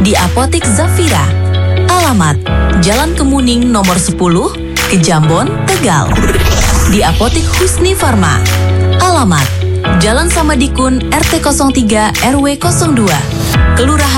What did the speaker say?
Di Apotik Zafira. Alamat Jalan Kemuning nomor 10, Kejambon, Tegal. Di Apotik Husni Farma. Alamat Jalan Samadikun RT 03 RW 02, Kelurahan